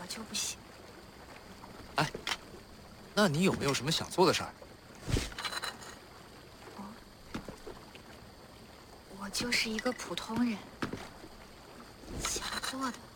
就不行。 哎，那你有没有什么想做的事儿？ 我就是一个普通人，想做的，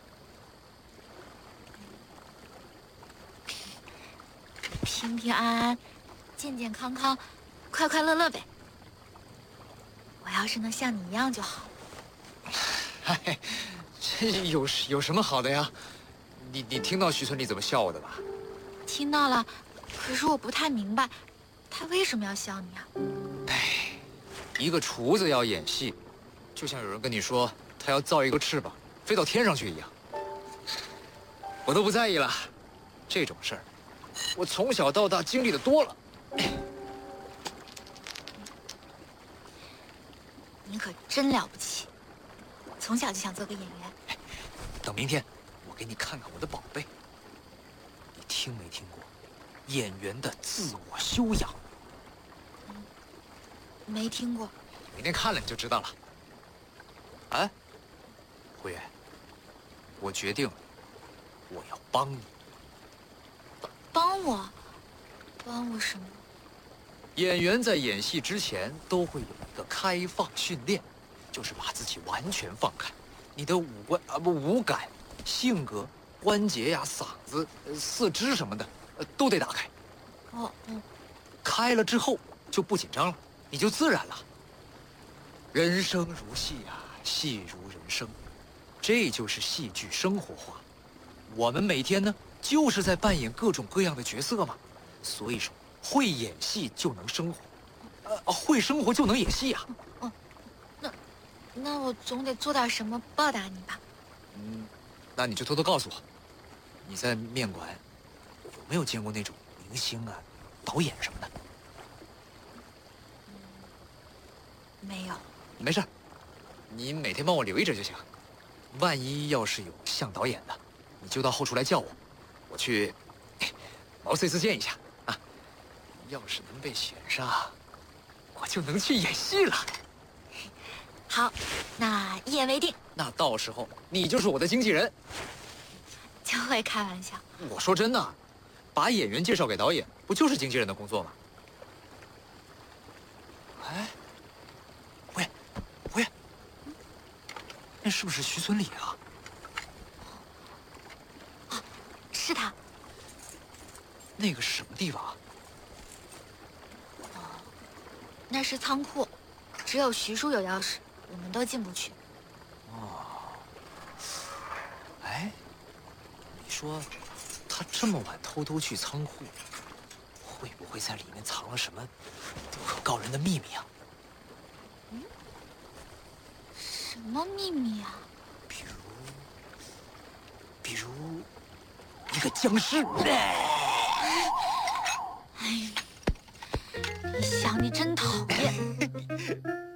平平安安、健健康康、快快乐乐呗。我要是能像你一样就好。 嗨，这有什么好的呀？你听到徐村里怎么笑我的吧？ 听到了，可是我不太明白，他为什么要笑你啊？ 哎，一个厨子要演戏，就像有人跟你说他要造一个翅膀飞到天上去一样。我都不在意了，这种事儿，我从小到大经历的多了。 你可真了不起，从小就想做个演员。 等明天，我给你看看我的宝贝。你听没听过演员的自我修养？ 没听过。 明天看了你就知道了。哎，胡月，我决定了，我要帮你。 帮我？帮我什么？ 演员在演戏之前都会有一个开放训练，就是把自己完全放开，你的五感、性格、关节呀、嗓子、四肢什么的，都得打开。开了之后就不紧张了，你就自然了。人生如戏啊，戏如人生，这就是戏剧生活化。我们每天呢，就是在扮演各种各样的角色嘛。所以说，会演戏就能生活，会生活就能演戏呀。 那我总得做点什么报答你吧？ 那你就偷偷告诉我，你在面馆有没有见过那种明星啊、导演什么的？ 没有。 没事，你每天帮我留意着就行。万一要是有像导演的，你就到后厨来叫我，我去毛遂自荐一下啊。要是能被选上，我就能去演戏了。 好，那一言为定。 那到时候你就是我的经纪人。 就会开玩笑。 我说真的，把演员介绍给导演，不就是经纪人的工作吗？哎，胡月，那是不是徐村里啊？ 是他。 那个是什么地方啊？ 那是仓库，只有徐叔有钥匙，我们都进不去。 哎，你说他这么晚偷偷去仓库，会不会在里面藏了什么不可告人的秘密啊？ 什么秘密啊？ 比如一个僵尸。 哎，你想你真讨厌。